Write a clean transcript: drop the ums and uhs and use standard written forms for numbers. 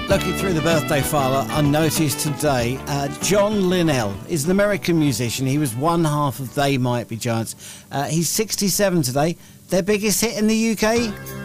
Looking through the birthday file, I noticed today John Linnell is an American musician. He was one half of They Might Be Giants. He's 67 today. Their biggest hit in the UK,